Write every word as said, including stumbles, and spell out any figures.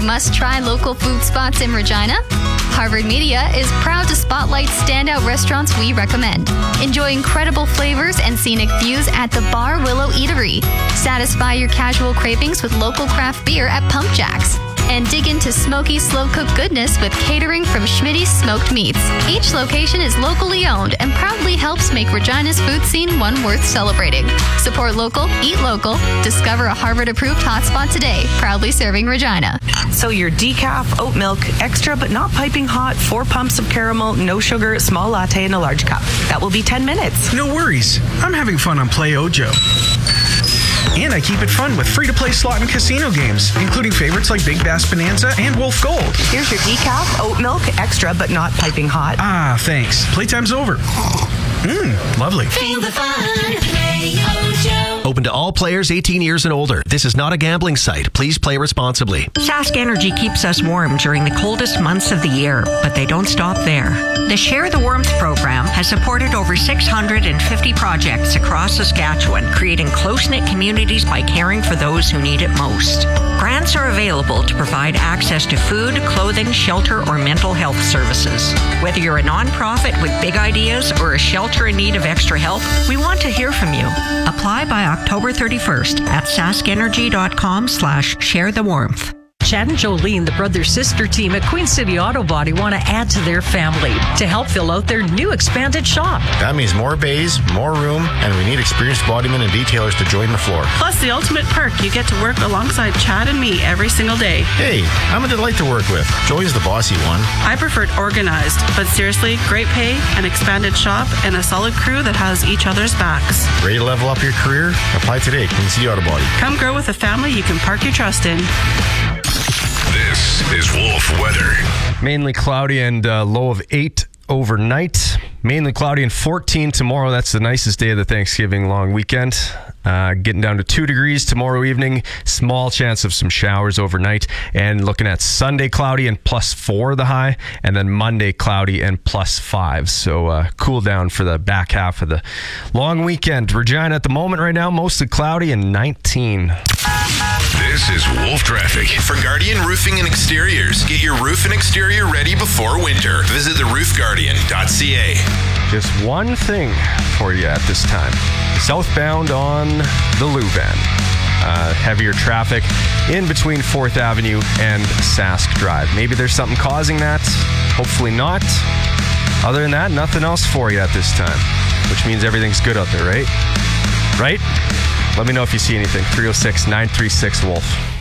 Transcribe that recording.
of must-try local food spots in Regina? Harvard Media is proud to spotlight standout restaurants we recommend. Enjoy incredible flavors and scenic views at the Bar Willow Eatery. Satisfy your casual cravings with local craft beer at Pump Jacks. And dig into smoky, slow-cooked goodness with catering from Schmitty's Smoked Meats. Each location is locally owned and proudly helps make Regina's food scene one worth celebrating. Support local, eat local. Discover a Harvard-approved hotspot today, proudly serving Regina. So your decaf, oat milk, extra but not piping hot, four pumps of caramel, no sugar, small latte in a large cup. That will be ten minutes. No worries. I'm having fun on Play Ojo. And I keep it fun with free-to-play slot and casino games, including favorites like Big Bass Bonanza and Wolf Gold. Here's your decaf, oat milk, extra but not piping hot. Ah, thanks. Playtime's over. Mmm, lovely. Feel the fun. Play Ojo. Open to all players eighteen years and older. This is not a gambling site. Please play responsibly. Sask Energy keeps us warm during the coldest months of the year, but they don't stop there. The Share the Warmth program has supported over six hundred fifty projects across Saskatchewan, creating close-knit communities by caring for those who need it most. Grants are available to provide access to food, clothing, shelter, or mental health services. Whether you're a nonprofit with big ideas or a shelter in need of extra help, we want to hear from you. Apply by October thirty-first at saskenergy.com slash share the warmth. Chad and Jolene, the brother-sister team at Queen City Auto Body, want to add to their family to help fill out their new expanded shop. That means more bays, more room, and we need experienced bodymen and detailers to join the floor. Plus the ultimate perk, you get to work alongside Chad and me every single day. Hey, I'm a delight to work with. Joey's the bossy one. I preferred organized, but seriously, great pay, an expanded shop, and a solid crew that has each other's backs. Ready to level up your career? Apply today, Queen City Auto Body. Come grow with a family you can park your trust in. This is Wolf Weather. Mainly cloudy and uh, low of eight overnight. Mainly cloudy and fourteen tomorrow. That's the nicest day of the Thanksgiving long weekend. Uh, getting down to two degrees tomorrow evening. Small chance of some showers overnight. And looking at Sunday cloudy and plus four the high. And then Monday cloudy and plus five. So uh, cool down for the back half of the long weekend. Regina at the moment right now, mostly cloudy and nineteen. This is Wolf Traffic. For Guardian Roofing and Exteriors, get your roof and exterior ready before winter. Visit the roof guardian dot c a. Just one thing for you at this time. Southbound on the Luban. Uh, heavier traffic in between fourth Avenue and Sask Drive. Maybe there's something causing that. Hopefully not. Other than that, nothing else for you at this time. Which means everything's good out there, right? Right? Let me know if you see anything. three oh six, nine three six, Wolf.